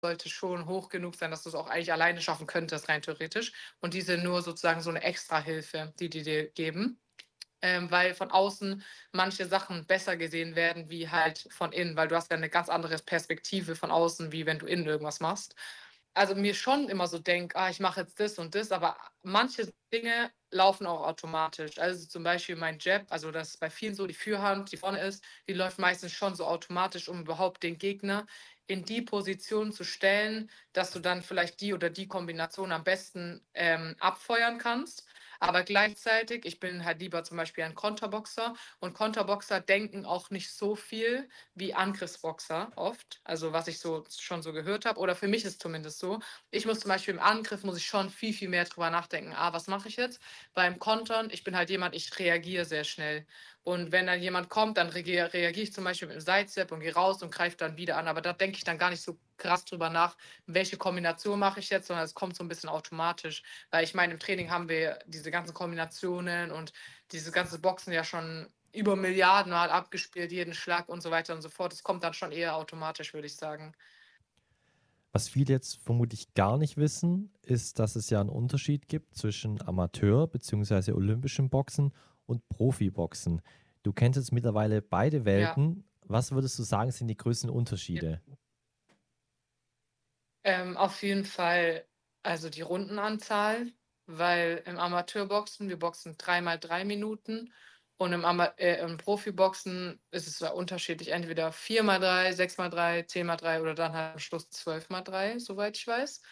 sollte schon hoch genug sein, dass du es auch eigentlich alleine schaffen könntest, rein theoretisch. Und die sind nur sozusagen so eine Extrahilfe, die die dir geben, weil von außen manche Sachen besser gesehen werden wie halt von innen, weil du hast ja eine ganz andere Perspektive von außen, wie wenn du innen irgendwas machst. Also, mir schon immer so denke: „Ah, ich mache jetzt das und das“, aber manche Dinge laufen auch automatisch. Also, zum Beispiel mein Jab, also, das ist bei vielen so, die Fürhand, die vorne ist, die läuft meistens schon so automatisch, um überhaupt den Gegner in die Position zu stellen, dass du dann vielleicht die oder die Kombination am besten, abfeuern kannst. Aber gleichzeitig ich bin halt lieber zum Beispiel ein Konterboxer und Konterboxer denken auch nicht so viel wie Angriffsboxer oft, also was ich so schon so gehört habe oder für mich ist zumindest so. Ich muss zum Beispiel im Angriff muss ich schon viel, viel mehr drüber nachdenken. Ah, was mache ich jetzt? Beim Kontern, ich bin halt jemand, ich reagiere sehr schnell. Und wenn dann jemand kommt, dann reagiere ich zum Beispiel mit einem Sidestep und gehe raus und greife dann wieder an. Aber da denke ich dann gar nicht so krass drüber nach, welche Kombination mache ich jetzt, sondern es kommt so ein bisschen automatisch. Weil ich meine, im Training haben wir diese ganzen Kombinationen und diese ganze Boxen ja schon über Milliarden Mal abgespielt, jeden Schlag und so weiter und so fort. Das kommt dann schon eher automatisch, würde ich sagen. Was viele jetzt vermutlich gar nicht wissen, ist, dass es ja einen Unterschied gibt zwischen Amateur beziehungsweise olympischem Boxen und Profiboxen. Du kennst jetzt mittlerweile beide Ja. Welten. Was würdest du sagen, sind die größten Unterschiede? Auf jeden Fall, also die Rundenanzahl, weil im Amateurboxen wir boxen 3 mal 3 Minuten und im Profiboxen ist es ja unterschiedlich, entweder 4 mal 3, 6 mal 3, 10 mal 3 oder dann halt am Schluss 12 mal 3, soweit ich weiß.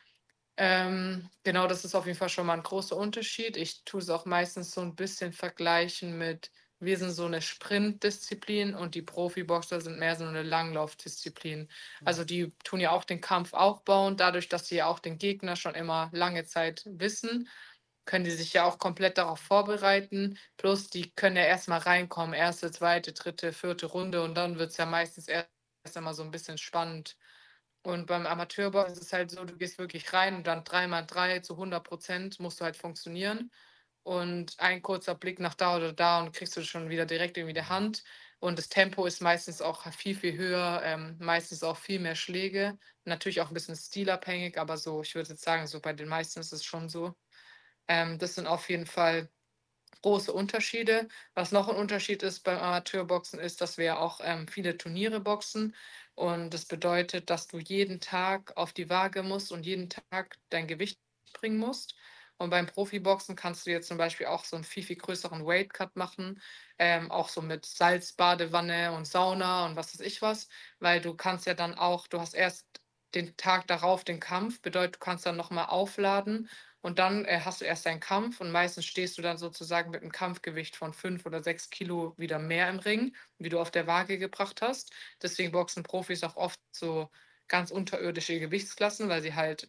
Genau, das ist auf jeden Fall schon mal ein großer Unterschied. Ich tue es auch meistens so ein bisschen vergleichen mit wir sind so eine Sprintdisziplin und die Profiboxer sind mehr so eine Langlaufdisziplin. Also, die tun ja auch den Kampf aufbauen. Dadurch, dass sie ja auch den Gegner schon immer lange Zeit wissen, können die sich ja auch komplett darauf vorbereiten. Plus, die können ja erst mal reinkommen, erste, zweite, dritte, vierte Runde und dann wird's ja meistens erst einmal so ein bisschen spannend. Und beim Amateurboxen ist es halt so, du gehst wirklich rein und dann 3 mal 3 zu 100% musst du halt funktionieren. Und ein kurzer Blick nach da oder da und kriegst du schon wieder direkt irgendwie die Hand. Und das Tempo ist meistens auch viel, viel höher, meistens auch viel mehr Schläge. Natürlich auch ein bisschen stilabhängig, aber so, ich würde jetzt sagen, so bei den meisten ist es schon so. Das sind auf jeden Fall große Unterschiede. Was noch ein Unterschied ist beim Amateurboxen, ist, dass wir ja auch, viele Turniere boxen und das bedeutet, dass du jeden Tag auf die Waage musst und jeden Tag dein Gewicht bringen musst. Und beim Profiboxen kannst du jetzt zum Beispiel auch so einen viel, viel größeren Weightcut machen, auch so mit Salzbadewanne und Sauna und was weiß ich was, weil du kannst ja dann auch du hast erst den Tag darauf den Kampf, bedeutet, du kannst dann noch mal aufladen und dann, hast du erst deinen Kampf und meistens stehst du dann sozusagen mit 'nem Kampfgewicht von 5 oder 6 Kilo wieder mehr im Ring, wie du auf der Waage gebracht hast. Deswegen boxen Profis auch oft so ganz unterirdische Gewichtsklassen, weil sie halt,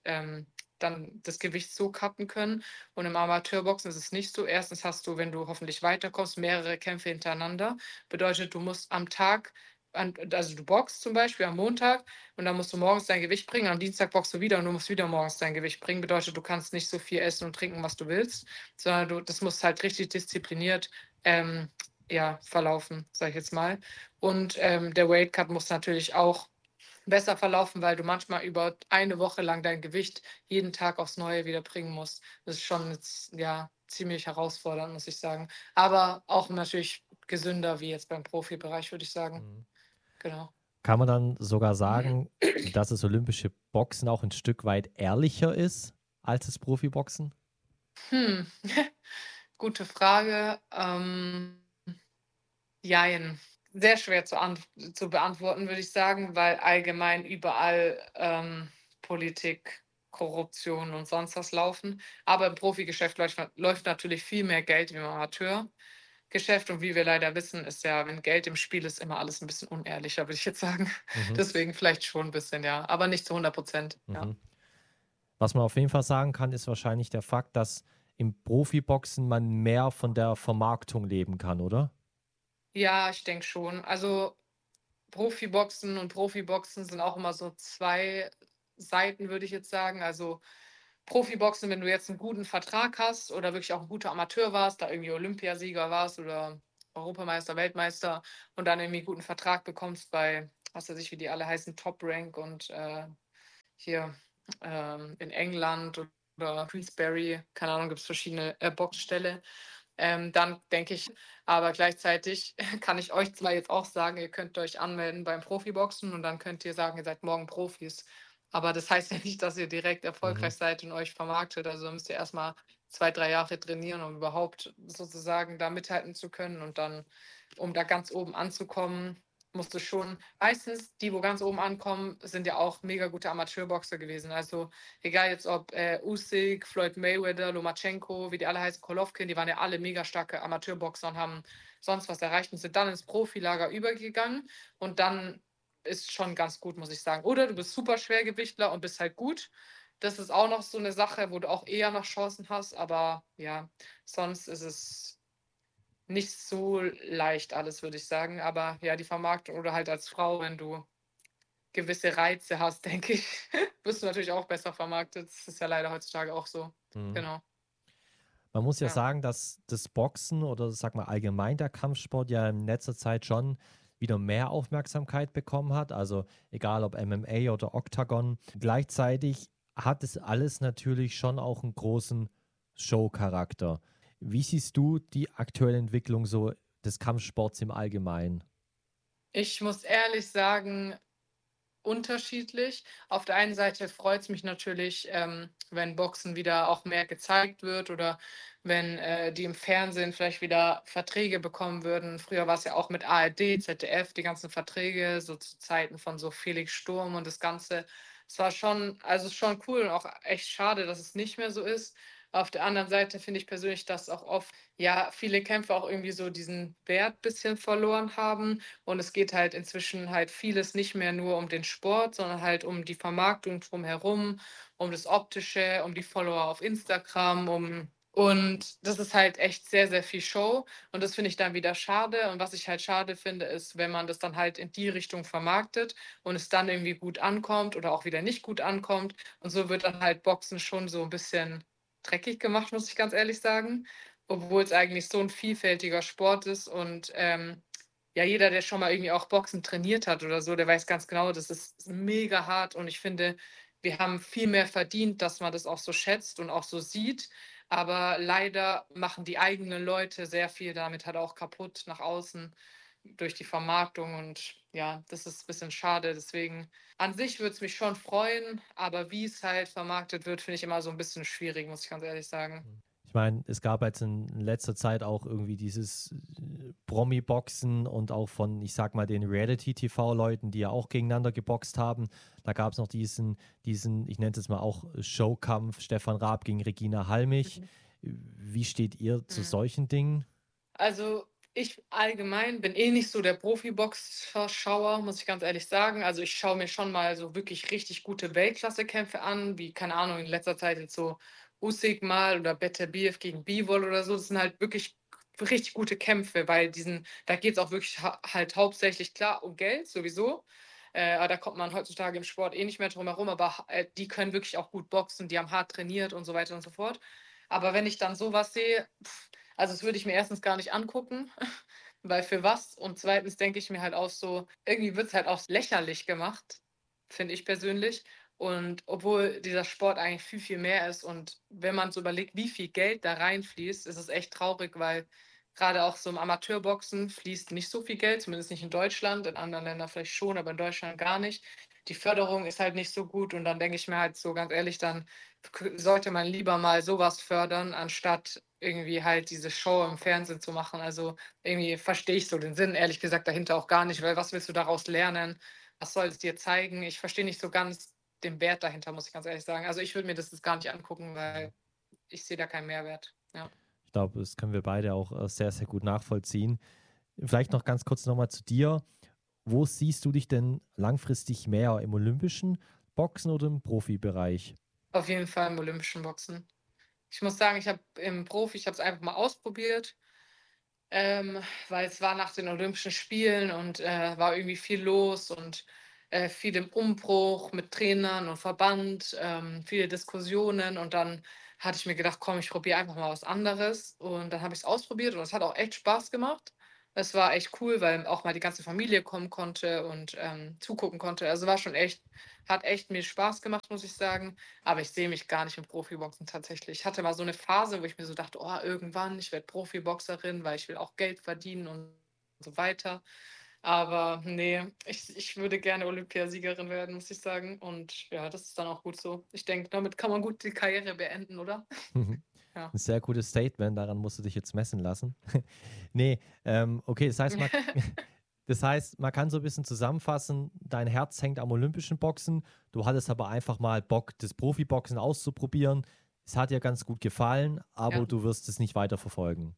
dann das Gewicht so cutten können. Und im Amateurboxen ist es nicht so. Erstens hast du, wenn du hoffentlich weiterkommst, mehrere Kämpfe hintereinander. Bedeutet, du musst am Tag also, du boxst zum Beispiel am Montag und dann musst du morgens dein Gewicht bringen. Am Dienstag boxst du wieder und du musst wieder morgens dein Gewicht bringen. Bedeutet, du kannst nicht so viel essen und trinken, was du willst, sondern das muss halt richtig diszipliniert, ähm, ja, verlaufen, sage ich jetzt mal. Und, der Weight Cut muss natürlich auch besser verlaufen, weil du manchmal über eine Woche lang dein Gewicht jeden Tag aufs Neue wieder bringen musst. Das ist schon jetzt, ja, ziemlich herausfordernd, muss ich sagen. Aber auch natürlich gesünder wie jetzt beim Profibereich, würde ich sagen. Mhm. Genau. Kann man dann sogar sagen, dass das olympische Boxen auch ein Stück weit ehrlicher ist als das Profiboxen? Hm, gute Frage. Jein. Sehr schwer zu beantworten, würde ich sagen, weil allgemein überall, Politik, Korruption und sonst was laufen. Aber im Profigeschäft läuft natürlich viel mehr Geld wie im Amateurgeschäft. Und wie wir leider wissen, ist ja, wenn Geld im Spiel ist, immer alles ein bisschen unehrlicher, würde ich jetzt sagen. Mhm, Deswegen vielleicht schon ein bisschen, ja, aber nicht zu 100%, ja. mhm. Was man auf jeden Fall sagen kann, ist wahrscheinlich der Fakt, dass im Profiboxen man mehr von der Vermarktung leben kann, oder? Ja, ich denke schon. Also Profiboxen und Profiboxen sind auch immer so 2 Seiten, würde ich jetzt sagen. Also, Profiboxen, wenn du jetzt einen guten Vertrag hast oder wirklich auch ein guter Amateur warst, da irgendwie Olympiasieger warst oder Europameister, Weltmeister und dann irgendwie 'n guten Vertrag bekommst bei, was weiß ich, wie die alle heißen, Top Rank und, hier in England oder Queensberry, keine Ahnung, gibt es verschiedene Boxställe. Dann denke ich, aber gleichzeitig kann ich euch zwar jetzt auch sagen, ihr könnt euch anmelden beim Profiboxen und dann könnt ihr sagen, ihr seid morgen Profis. Aber das heißt ja nicht, dass ihr direkt Mhm. erfolgreich seid und euch vermarktet. Also müsst ihr erstmal 2, 3 Jahre trainieren, um überhaupt sozusagen da mithalten zu können. Und dann, um da ganz oben anzukommen, musst du schon, meistens die, wo ganz oben ankommen, sind ja auch mega gute Amateurboxer gewesen. Also egal jetzt ob Usyk, Floyd Mayweather, Lomachenko, wie die alle heißen, Golovkin, die waren ja alle mega starke Amateurboxer und haben sonst was erreicht und sind dann ins Profilager übergegangen. Und dann ist schon ganz gut, muss ich sagen. Oder du bist super Schwergewichtler und bist halt gut. Das ist auch noch so eine Sache, wo du auch eher noch Chancen hast. Aber ja, sonst ist es nicht so leicht alles, würde ich sagen. Aber ja, die Vermarktung oder halt als Frau, wenn du gewisse Reize hast, denke ich, wirst du natürlich auch besser vermarktet. Das ist ja leider heutzutage auch so. Mhm. Genau. Man muss ja Ja. sagen, dass das Boxen oder sag mal allgemein der Kampfsport ja in letzter Zeit schon wieder mehr Aufmerksamkeit bekommen hat. Also egal ob MMA oder Octagon. Gleichzeitig hat es alles natürlich schon auch einen großen Show-Charakter. Wie siehst du die aktuelle Entwicklung so des Kampfsports im Allgemeinen? Ich muss ehrlich sagen, unterschiedlich. Auf der einen Seite freut es mich natürlich, wenn Boxen wieder auch mehr gezeigt wird oder wenn die im Fernsehen vielleicht wieder Verträge bekommen würden. Früher war es ja auch mit ARD, ZDF, die ganzen Verträge, so zu Zeiten von so Felix Sturm und das Ganze. Es war schon, also schon cool und auch echt schade, dass es nicht mehr so ist. Auf der anderen Seite finde ich persönlich, dass auch oft ja viele Kämpfe auch irgendwie so diesen Wert bisschen verloren haben und es geht halt inzwischen halt vieles nicht mehr nur um den Sport, sondern halt um die Vermarktung drumherum, um das Optische, um die Follower auf Instagram, und das ist halt echt sehr, sehr viel Show. Und das finde ich dann wieder schade. Und was ich halt schade finde, ist, wenn man das dann halt in die Richtung vermarktet und es dann irgendwie gut ankommt oder auch wieder nicht gut ankommt. Und so wird dann halt Boxen schon so ein bisschen dreckig gemacht, muss ich ganz ehrlich sagen. Obwohl es eigentlich so ein vielfältiger Sport ist und ja, jeder, der schon mal irgendwie auch Boxen trainiert hat oder so, der weiß ganz genau, das ist mega hart und ich finde, wir haben viel mehr verdient, dass man das auch so schätzt und auch so sieht. Aber leider machen die eigenen Leute sehr viel damit halt auch kaputt nach außen durch die Vermarktung und ja, das ist ein bisschen schade. Deswegen an sich würde es mich schon freuen, aber wie es halt vermarktet wird, finde ich immer so ein bisschen schwierig, muss ich ganz ehrlich sagen. Ich meine, es gab jetzt in letzter Zeit auch irgendwie dieses Promi-Boxen und auch von, ich sag mal, den Reality-TV-Leuten, die ja auch gegeneinander geboxt haben. Da gab es noch diesen, ich nenne es jetzt mal auch Showkampf, Stefan Raab gegen Regina Halmich. Mhm. Wie steht ihr zu Mhm. solchen Dingen? Also, ich allgemein bin eh nicht so der Profiboxer-Schauer, muss ich ganz ehrlich sagen. Also, ich schaue mir schon mal so wirklich richtig gute Weltklasse-Kämpfe an, wie, keine Ahnung, in letzter Zeit jetzt so Usyk mal oder Beterbiev gegen Bivol oder so. Das sind halt wirklich richtig gute Kämpfe, weil da geht es auch wirklich halt hauptsächlich klar um Geld sowieso. Aber da kommt man heutzutage im Sport eh nicht mehr drum herum, aber die können wirklich auch gut boxen, die haben hart trainiert und so weiter und so fort. Aber wenn ich dann sowas sehe, also, das würde ich mir erstens gar nicht angucken, weil für was? Und zweitens denke ich mir halt auch so, irgendwie wird es halt auch lächerlich gemacht, finde ich persönlich. Und obwohl dieser Sport eigentlich viel, viel mehr ist und wenn man so überlegt, wie viel Geld da reinfließt, ist es echt traurig, weil gerade auch so im Amateurboxen fließt nicht so viel Geld, zumindest nicht in Deutschland, in anderen Ländern vielleicht schon, aber in Deutschland gar nicht. Die Förderung ist halt nicht so gut und dann denke ich mir halt so ganz ehrlich, dann sollte man lieber mal sowas fördern, anstatt irgendwie halt diese Show im Fernsehen zu machen. Also irgendwie verstehe ich so den Sinn, ehrlich gesagt, dahinter auch gar nicht, weil was willst du daraus lernen? Was soll es dir zeigen? Ich verstehe nicht so ganz den Wert dahinter, muss ich ganz ehrlich sagen. Also ich würde mir das jetzt gar nicht angucken, weil ich sehe da keinen Mehrwert. Ja. Ich glaube, das können wir beide auch sehr, sehr gut nachvollziehen. Vielleicht noch ganz kurz nochmal zu dir. Wo siehst du dich denn langfristig mehr im olympischen Boxen oder im Profibereich? Auf jeden Fall im olympischen Boxen. Ich muss sagen, ich habe es einfach mal ausprobiert. Weil es war nach den Olympischen Spielen und war irgendwie viel los und viel im Umbruch mit Trainern und Verband, viele Diskussionen und dann hatte ich mir gedacht, komm, ich probiere einfach mal was anderes und dann habe ich es ausprobiert und es hat auch echt Spaß gemacht. Es war echt cool, weil auch mal die ganze Familie kommen konnte und, zugucken konnte. Also, war schon echt hat echt mir Spaß gemacht, muss ich sagen, aber ich sehe mich gar nicht im Profiboxen tatsächlich. Ich hatte mal so eine Phase, wo ich mir so dachte: „Oh, irgendwann, ich werde Profiboxerin, weil ich will auch Geld verdienen und so weiter.“ Aber nee, ich würde gerne Olympiasiegerin werden, muss ich sagen. Und ja, das ist dann auch gut so. Ich denke, damit kann man gut die Karriere beenden, oder? Ja. Ein sehr gutes Statement, daran musst du dich jetzt messen lassen. Ne, okay, das heißt, man kann so ein bisschen zusammenfassen, dein Herz hängt am olympischen Boxen. Du hattest aber einfach mal Bock, das Profiboxen auszuprobieren. Es hat dir ganz gut gefallen, aber Ja. du wirst es nicht weiter verfolgen.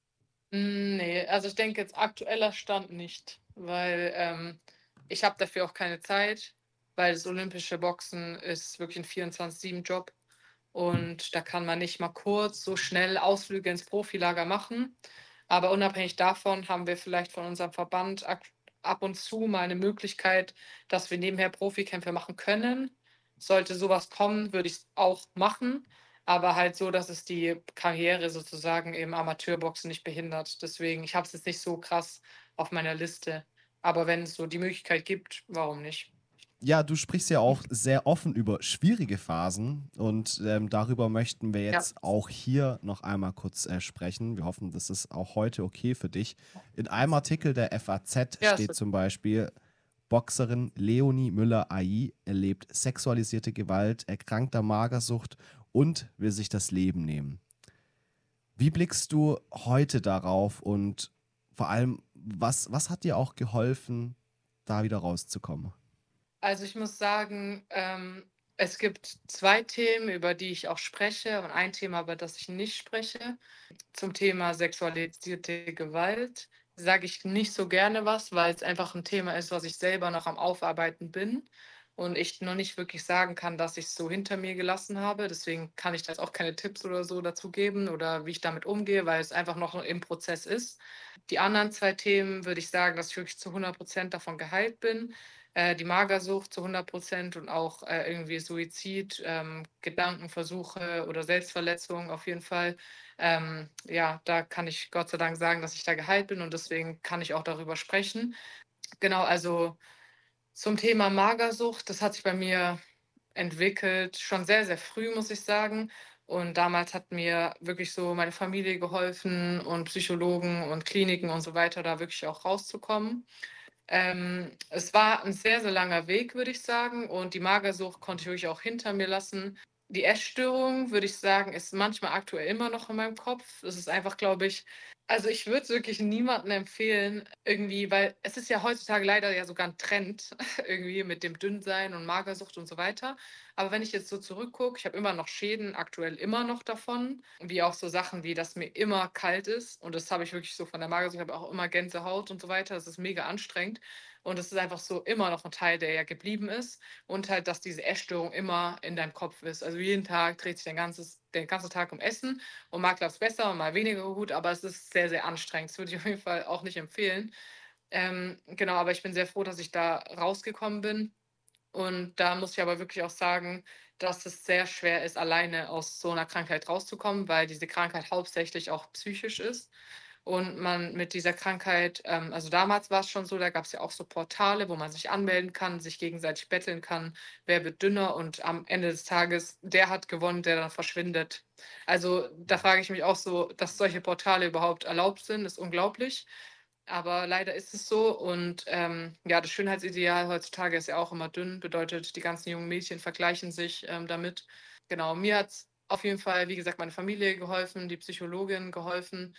Ne, also ich denke jetzt aktueller Stand nicht, weil, ich habe dafür auch keine Zeit, weil das olympische Boxen ist wirklich ein 24/7 Job und da kann man nicht mal kurz so schnell Ausflüge ins Profilager machen. Aber unabhängig davon haben wir vielleicht von unserem Verband ab und zu mal eine Möglichkeit, dass wir nebenher Profikämpfe machen können. Sollte sowas kommen, würde ich es auch machen, aber halt so, dass es die Karriere sozusagen im Amateurboxen nicht behindert. Deswegen, ich habe es jetzt nicht so krass auf meiner Liste. Aber wenn es so die Möglichkeit gibt, warum nicht? Ja, du sprichst ja auch sehr offen über schwierige Phasen und darüber möchten wir Ja, jetzt auch hier noch einmal kurz sprechen. Wir hoffen, das ist auch heute okay für dich. In einem Artikel der FAZ ja, es steht wird zum Beispiel, Boxerin Leonie Müller-Ai erlebt sexualisierte Gewalt, erkrankter Magersucht und will sich das Leben nehmen. Wie blickst du heute darauf und vor allem, was hat dir auch geholfen, da wieder rauszukommen? Also, ich muss sagen, es gibt 2 Themen, über die ich auch spreche und ein Thema, über das ich nicht spreche. Zum Thema sexualisierte Gewalt sage ich nicht so gerne was, weil es einfach ein Thema ist, was ich selber noch am Aufarbeiten bin und ich noch nicht wirklich sagen kann, dass ich's so hinter mir gelassen habe. Deswegen kann ich da jetzt auch keine Tipps oder so dazu geben oder wie ich damit umgehe, weil es einfach noch im Prozess ist. Die anderen 2 Themen würde ich sagen, dass ich wirklich zu 100% davon geheilt bin. Die Magersucht zu 100% und auch, irgendwie Suizid, Gedankenversuche oder Selbstverletzung auf jeden Fall. Ja, da kann ich Gott sei Dank sagen, dass ich da geheilt bin und deswegen kann ich auch darüber sprechen. Genau, also zum Thema Magersucht, das hat sich bei mir entwickelt, schon sehr, sehr früh, muss ich sagen. Und damals hat mir wirklich so meine Familie geholfen und Psychologen und Kliniken und so weiter, da wirklich auch rauszukommen. Es war ein sehr, sehr langer Weg, würde ich sagen, und die Magersucht konnte ich wirklich auch hinter mir lassen. Die Essstörung, würde ich sagen, ist manchmal aktuell immer noch in meinem Kopf. Das ist einfach, glaube ich, also, ich würde es wirklich niemandem empfehlen, irgendwie, weil es ist ja heutzutage leider ja sogar ein Trend irgendwie mit dem Dünnsein und Magersucht und so weiter. Aber wenn ich jetzt so zurückgucke, ich habe immer noch Schäden aktuell immer noch davon, wie auch so Sachen wie, dass mir immer kalt ist und das habe ich wirklich so von der Magersucht, ich habe auch immer Gänsehaut und so weiter. Das ist mega anstrengend und das ist einfach so immer noch ein Teil, der ja geblieben ist und halt, dass diese Essstörung immer in deinem Kopf ist. Also, jeden Tag dreht sich der ganze Tag um Essen und mal klappt's besser und mal weniger gut, aber es ist sehr, sehr anstrengend. Das würde ich auf jeden Fall auch nicht empfehlen. Genau, aber ich bin sehr froh, dass ich da rausgekommen bin. Und da muss ich aber wirklich auch sagen, dass es sehr schwer ist, alleine aus so einer Krankheit rauszukommen, weil diese Krankheit hauptsächlich auch psychisch ist und man mit dieser Krankheit also damals war es schon so, da gab es ja auch so Portale, wo man sich anmelden kann, sich gegenseitig betteln kann, wer wird dünner und am Ende des Tages, der hat gewonnen, der dann verschwindet. Also, da frage ich mich auch so, dass solche Portale überhaupt erlaubt sind, ist unglaublich. Aber leider ist es so und, ja, das Schönheitsideal heutzutage ist ja auch immer dünn, bedeutet, die ganzen jungen Mädchen vergleichen sich, damit. Genau, mir hat's auf jeden Fall, wie gesagt, meine Familie geholfen, die Psychologin geholfen,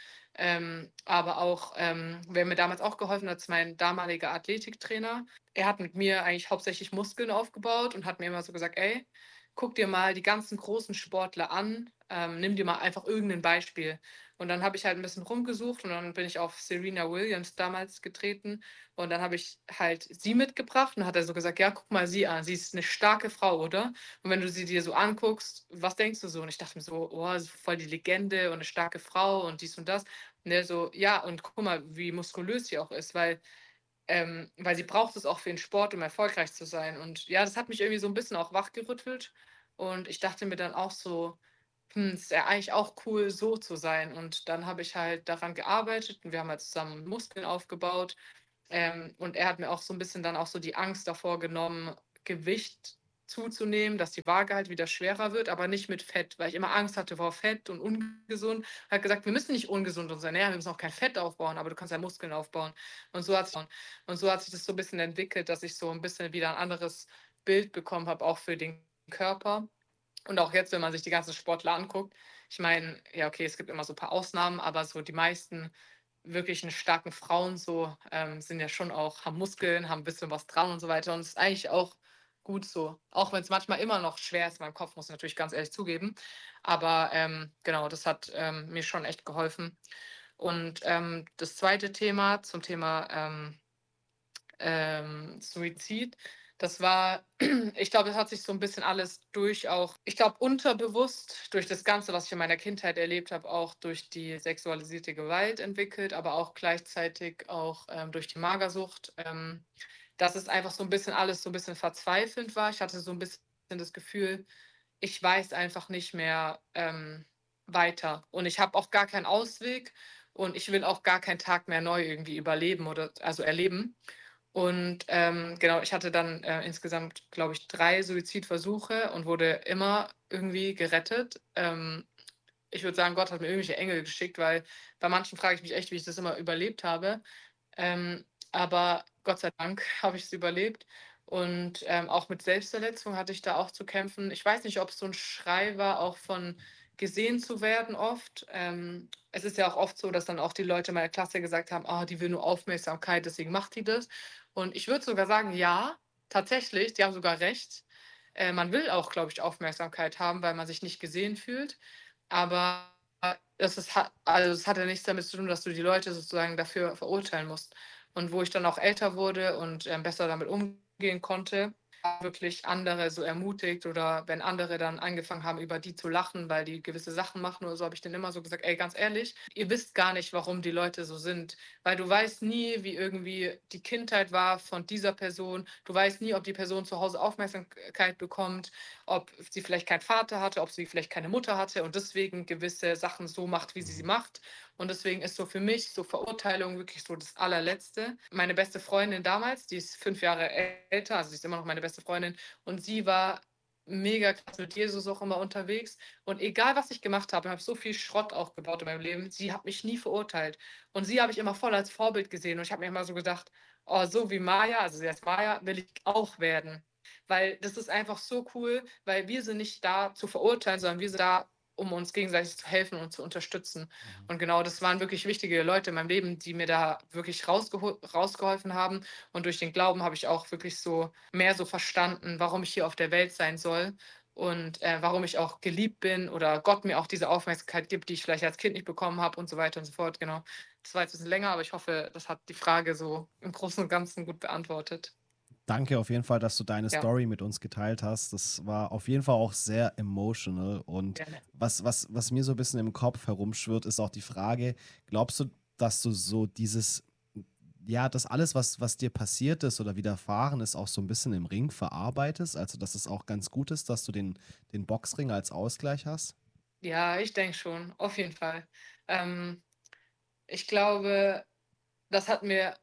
aber auch, wer mir damals auch geholfen hat, ist mein damaliger Athletiktrainer. Er hat mit mir eigentlich hauptsächlich Muskeln aufgebaut und hat mir immer so gesagt: „Ey, guck dir mal die ganzen großen Sportler an, nimm dir mal einfach irgendein Beispiel.“ Und dann habe ich halt ein bisschen rumgesucht und dann bin ich auf Serena Williams damals getreten und dann habe ich halt sie mitgebracht und hat er so gesagt: „Ja, guck mal sie an. Sie ist eine starke Frau, oder? Und wenn du sie dir so anguckst, was denkst du so?“ Und ich dachte mir so: „Oh, sie ist voll die Legende und eine starke Frau und dies und das.“ Und er so: „Ja, und guck mal, wie muskulös sie auch ist, weil sie braucht es auch für den Sport, um erfolgreich zu sein.“ Und ja, das hat mich irgendwie so ein bisschen auch wachgerüttelt und ich dachte mir dann auch so: es ist ja eigentlich auch cool, so zu sein. Und dann habe ich halt daran gearbeitet und wir haben halt zusammen Muskeln aufgebaut. Und er hat mir auch so ein bisschen dann auch so die Angst davor genommen, Gewicht zuzunehmen, dass die Waage halt wieder schwerer wird, aber nicht mit Fett, weil ich immer Angst hatte vor Fett und ungesund. Er hat gesagt, wir müssen nicht ungesund uns ernähren, wir müssen auch kein Fett aufbauen, aber du kannst ja Muskeln aufbauen. Und so hat sich das so ein bisschen entwickelt, dass ich so ein bisschen wieder ein anderes Bild bekommen habe, auch für den Körper. Und auch jetzt, wenn man sich die ganzen Sportler anguckt, ich meine, ja, okay, es gibt immer so ein paar Ausnahmen, aber so die meisten wirklichen starken Frauen so sind ja schon auch, haben Muskeln, haben ein bisschen was dran und so weiter. Und es ist eigentlich auch gut so. Auch wenn es manchmal immer noch schwer ist in meinem Kopf, muss ich natürlich ganz ehrlich zugeben. Aber genau, das hat mir schon echt geholfen. Und das zweite Thema zum Thema Suizid. Das war, ich glaube, es hat sich so ein bisschen alles durch auch, ich glaube, unterbewusst durch das Ganze, was ich in meiner Kindheit erlebt habe, auch durch die sexualisierte Gewalt entwickelt, aber auch gleichzeitig auch durch die Magersucht, dass es einfach so ein bisschen alles so ein bisschen verzweifelnd war. Ich hatte so ein bisschen das Gefühl, ich weiß einfach nicht mehr weiter und ich habe auch gar keinen Ausweg und ich will auch gar keinen Tag mehr neu irgendwie überleben oder also erleben. Und genau, ich hatte dann insgesamt, glaube ich, 3 Suizidversuche und wurde immer irgendwie gerettet. Ich würde sagen, Gott hat mir irgendwelche Engel geschickt, weil bei manchen frage ich mich echt, wie ich das immer überlebt habe. Aber Gott sei Dank habe ich es überlebt. Und auch mit Selbstverletzung hatte ich da auch zu kämpfen. Ich weiß nicht, ob es so ein Schrei war, auch von gesehen zu werden oft. Es ist ja auch oft so, dass dann auch die Leute in meiner Klasse gesagt haben, ah, die will nur Aufmerksamkeit, deswegen macht die das. Und ich würde sogar sagen, ja, tatsächlich, die haben sogar recht. Man will auch, glaube ich, Aufmerksamkeit haben, weil man sich nicht gesehen fühlt. Aber also es hat ja nichts damit zu tun, dass du die Leute sozusagen dafür verurteilen musst. Und wo ich dann auch älter wurde und besser damit umgehen konnte, wirklich andere so ermutigt oder wenn andere dann angefangen haben, über die zu lachen, weil die gewisse Sachen machen oder so, habe ich denen immer so gesagt, ey, ganz ehrlich, ihr wisst gar nicht, warum die Leute so sind, weil du weißt nie, wie irgendwie die Kindheit war von dieser Person, du weißt nie, ob die Person zu Hause Aufmerksamkeit bekommt, ob sie vielleicht keinen Vater hatte, ob sie vielleicht keine Mutter hatte und deswegen gewisse Sachen so macht, wie sie sie Mhm. macht. Und deswegen ist so für mich so Verurteilung wirklich so das Allerletzte. Meine beste Freundin damals, die ist 5 Jahre älter, also sie ist immer noch meine beste Freundin. Und sie war mega krass mit Jesus auch immer unterwegs. Und egal, was ich gemacht habe, ich habe so viel Schrott auch gebaut in meinem Leben, sie hat mich nie verurteilt. Und sie habe ich immer voll als Vorbild gesehen. Und ich habe mir immer so gedacht, oh, so wie Maya, also sie heißt Maya, will ich auch werden. Weil das ist einfach so cool, weil wir sind nicht da zu verurteilen, sondern wir sind da, um uns gegenseitig zu helfen und zu unterstützen. Mhm. Und genau, das waren wirklich wichtige Leute in meinem Leben, die mir da wirklich rausgeholfen haben. Und durch den Glauben habe ich auch wirklich so mehr so verstanden, warum ich hier auf der Welt sein soll und warum ich auch geliebt bin oder Gott mir auch diese Aufmerksamkeit gibt, die ich vielleicht als Kind nicht bekommen habe und so weiter und so fort. Genau. Das war jetzt ein bisschen länger, aber ich hoffe, das hat die Frage so im Großen und Ganzen gut beantwortet. Danke auf jeden Fall, dass du deine Ja, Story mit uns geteilt hast. Das war auf jeden Fall auch sehr emotional. Und gerne. was mir so ein bisschen im Kopf herumschwirrt, ist auch die Frage, glaubst du, dass du so dieses, ja, das alles, was dir passiert ist oder widerfahren ist, auch so ein bisschen im Ring verarbeitest? Also, dass es auch ganz gut ist, dass du den Boxring als Ausgleich hast? Ja, ich denke schon, auf jeden Fall. Ähm, Ich glaube, das hat mir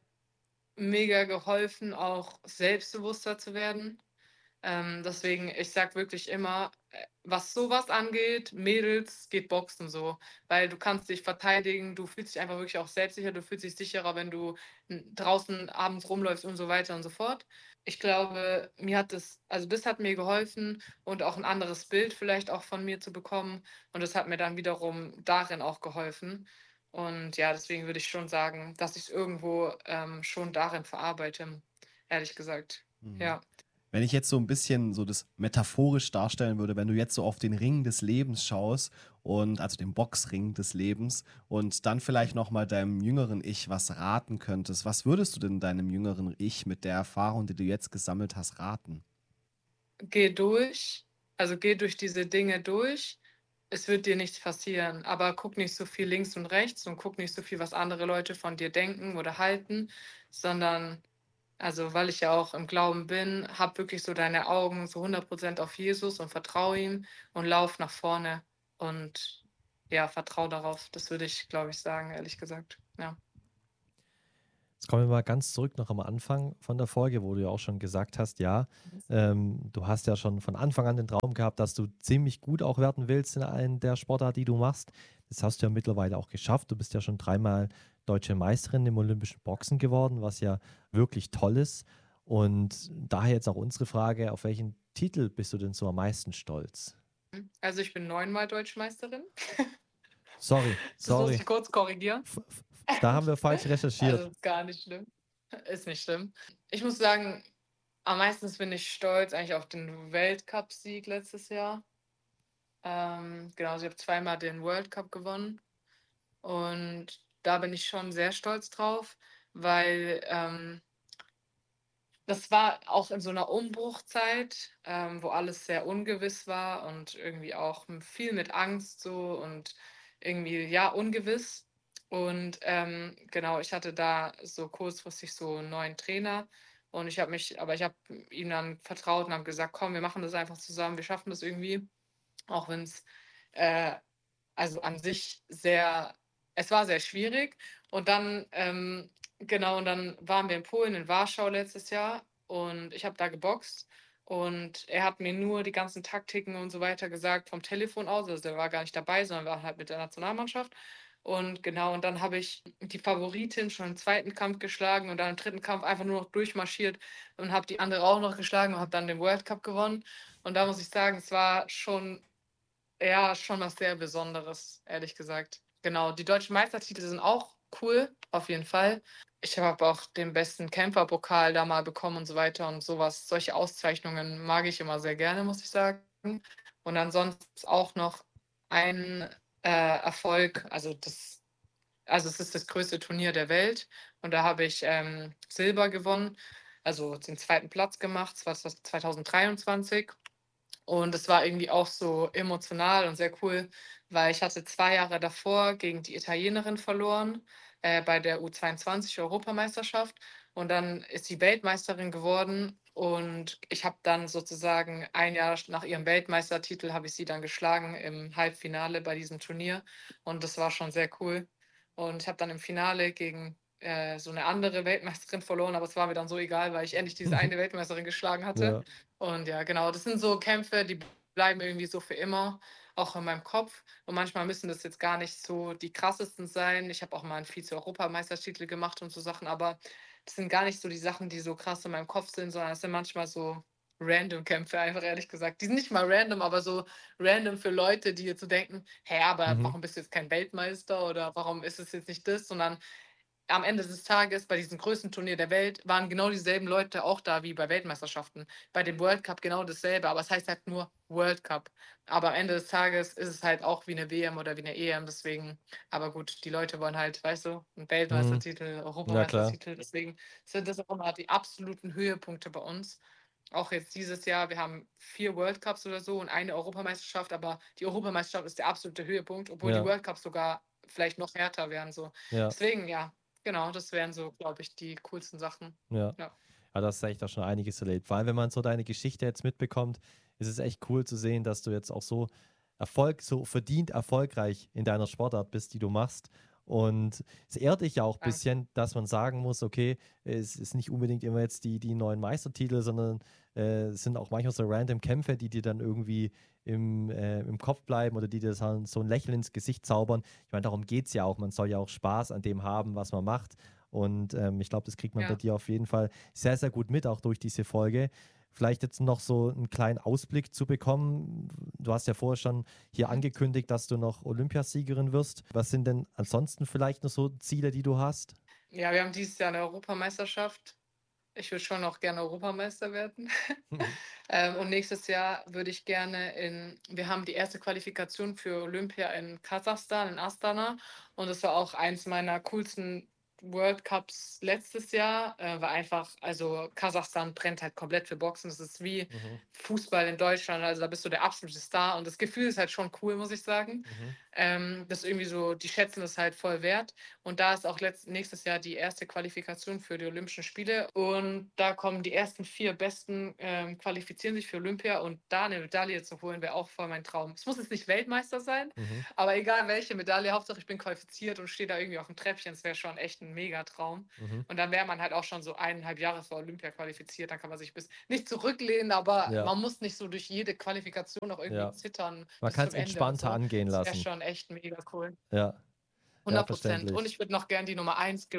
mega geholfen, auch selbstbewusster zu werden. Deswegen, ich sag wirklich immer, was sowas angeht, Mädels, geht Boxen so, weil du kannst dich verteidigen, du fühlst dich einfach wirklich auch selbstsicher, du fühlst dich sicherer, wenn du draußen abends rumläufst und so weiter und so fort. Ich glaube, mir hat also das hat mir geholfen und auch ein anderes Bild vielleicht auch von mir zu bekommen und das hat mir dann wiederum darin auch geholfen. Und ja, deswegen würde ich schon sagen, dass ich es irgendwo schon darin verarbeite, ehrlich gesagt. Mhm. Ja. Wenn ich jetzt so ein bisschen so das metaphorisch darstellen würde, wenn du jetzt so auf den Ring des Lebens schaust und also den Boxring des Lebens und dann vielleicht noch mal deinem jüngeren Ich was raten könntest, was würdest du denn deinem jüngeren Ich mit der Erfahrung, die du jetzt gesammelt hast, raten? Geh durch, also geh durch diese Dinge durch. Es wird dir nichts passieren, aber guck nicht so viel links und rechts und guck nicht so viel, was andere Leute von dir denken oder halten, sondern, also weil ich ja auch im Glauben bin, hab wirklich so deine Augen so 100% auf Jesus und vertraue ihm und lauf nach vorne. und ja, vertraue darauf. Das würde ich, glaube ich, sagen, ehrlich gesagt. Ja. Jetzt kommen wir mal ganz zurück noch am Anfang von der Folge, wo du ja auch schon gesagt hast, ja, du hast ja schon von Anfang an den Traum gehabt, dass du ziemlich gut auch werden willst in einer der Sportarten, die du machst. Das hast du ja mittlerweile auch geschafft. Du bist ja schon 3-mal deutsche Meisterin im olympischen Boxen geworden, was ja wirklich toll ist. Und daher jetzt auch unsere Frage, auf welchen Titel bist du denn so am meisten stolz? Also ich bin 9-mal Deutschmeisterin. Sorry, Das muss sorry. ich kurz korrigieren. Da haben wir falsch Also recherchiert. ist gar nicht schlimm. Ist nicht schlimm. Ich muss sagen, am meisten bin ich stolz eigentlich auf den Weltcup-Sieg letztes Jahr. Genau, also ich habe 2-mal den World Cup gewonnen und da bin ich schon sehr stolz drauf, weil das war auch in so einer Umbruchzeit, wo alles sehr ungewiss war und irgendwie auch viel mit Angst so und irgendwie, ja, ungewiss. Und genau, ich hatte da so kurzfristig so einen neuen Trainer und ich habe ihm dann vertraut und habe gesagt, komm, wir machen das einfach zusammen, wir schaffen das irgendwie, auch wenn es äh, also an sich es war sehr schwierig. Und dann, genau, und dann waren wir in Polen, in Warschau letztes Jahr und ich habe da geboxt. Und er hat mir nur die ganzen Taktiken und so weiter gesagt vom Telefon aus. Also er war gar nicht dabei, sondern war halt mit der Nationalmannschaft. Und genau, und dann habe ich die Favoritin schon im zweiten Kampf geschlagen und dann im dritten Kampf einfach nur noch durchmarschiert und habe die andere auch noch geschlagen und habe dann den World Cup gewonnen. Und da muss ich sagen, es war schon ja, schon was sehr Besonderes, ehrlich gesagt. Genau, die deutschen Meistertitel sind auch cool, auf jeden Fall. Ich habe auch den besten Kämpferpokal da mal bekommen und so weiter und sowas. Solche Auszeichnungen mag ich immer sehr gerne, muss ich sagen. Und ansonsten ist auch noch ein Erfolg, also es ist das größte Turnier der Welt und da habe ich Silber gewonnen, also den zweiten Platz gemacht, das war 2023. Und es war irgendwie auch so emotional und sehr cool, weil ich hatte 2 Jahre davor gegen die Italienerin verloren bei der U22-Europameisterschaft. Und dann ist sie Weltmeisterin geworden. Und ich habe dann sozusagen ein Jahr nach ihrem Weltmeistertitel habe ich sie dann geschlagen im Halbfinale bei diesem Turnier. Und das war schon sehr cool. Und ich habe dann im Finale gegen so eine andere Weltmeisterin verloren, aber es war mir dann so egal, weil ich endlich diese eine Weltmeisterin geschlagen hatte. Ja. Und ja, genau, das sind so Kämpfe, die bleiben irgendwie so für immer, auch in meinem Kopf. Und manchmal müssen das jetzt gar nicht so die krassesten sein. Ich habe auch mal einen Vize-Europameistertitel gemacht und so Sachen, aber das sind gar nicht so die Sachen, die so krass in meinem Kopf sind, sondern es sind manchmal so random Kämpfe, einfach ehrlich gesagt. Die sind nicht mal random, aber so random für Leute, die jetzt so denken, hä, aber Mhm. warum bist du jetzt kein Weltmeister oder warum ist es jetzt nicht das, sondern am Ende des Tages bei diesem größten Turnier der Welt waren genau dieselben Leute auch da wie bei Weltmeisterschaften. Bei dem World Cup genau dasselbe, aber es heißt halt nur World Cup. Aber am Ende des Tages ist es halt auch wie eine WM oder wie eine EM, deswegen, aber gut, die Leute wollen halt, weißt du, einen Mhm. Weltmeistertitel, Ja, klar. Europameistertitel, deswegen sind das auch immer die absoluten Höhepunkte bei uns. Auch jetzt dieses Jahr, wir haben 4 World Cups oder so und eine Europameisterschaft, aber die Europameisterschaft ist der absolute Höhepunkt, obwohl die Ja, World Cups sogar vielleicht noch härter wären. So. ja, Deswegen, ja, genau, das wären so, glaube ich, die coolsten Sachen. ja. Ja. Ja, das ist echt auch schon einiges erlebt. Vor allem, wenn man so deine Geschichte jetzt mitbekommt, ist es echt cool zu sehen, dass du jetzt auch so verdient erfolgreich in deiner Sportart bist, die du machst. Und es ehrt dich ja auch ein Danke. bisschen, dass man sagen muss, okay, es ist nicht unbedingt immer jetzt die neuen Meistertitel, sondern es sind auch manchmal so random Kämpfe, die dir dann irgendwie im Kopf bleiben oder die dir so ein Lächeln ins Gesicht zaubern. Ich meine, darum geht es ja auch. Man soll ja auch Spaß an dem haben, was man macht. Und ich glaube, das kriegt man bei Ja. dir auf jeden Fall sehr, sehr gut mit, auch durch diese Folge. Vielleicht jetzt noch so einen kleinen Ausblick zu bekommen. Du hast ja vorher schon hier Mhm. angekündigt, dass du noch Olympiasiegerin wirst. Was sind denn ansonsten vielleicht noch so Ziele, die du hast? Ja, wir haben dieses Jahr eine Europameisterschaft. Ich würde schon noch gerne Europameister werden. Und nächstes Jahr würde ich gerne wir haben die erste Qualifikation für Olympia in Kasachstan, in Astana. Und das war auch eins meiner coolsten World Cups letztes Jahr war einfach, also Kasachstan brennt halt komplett für Boxen. Das ist wie Fußball in Deutschland, also da bist du der absolute Star und das Gefühl ist halt schon cool, muss ich sagen. Das ist irgendwie so, die schätzen das halt voll wert und da ist auch nächstes Jahr die erste Qualifikation für die Olympischen Spiele und da kommen die ersten 4 Besten, qualifizieren sich für Olympia und da eine Medaille zu holen, wäre auch voll mein Traum. Es muss jetzt nicht Weltmeister sein, aber egal welche Medaille, Hauptsache ich bin qualifiziert und stehe da irgendwie auf dem Treppchen, das wäre schon echt ein Megatraum. Und dann wäre man halt auch schon so 1,5 Jahre vor Olympia qualifiziert, dann kann man sich nicht zurücklehnen, aber Ja. man muss nicht so durch jede Qualifikation noch irgendwie Ja. zittern Man bis kann es zum Ende und entspannter so. angehen Das wäre lassen. schon echt mega cool. Ja, 100%. Und verständlich. ich würde noch gern die Nummer 1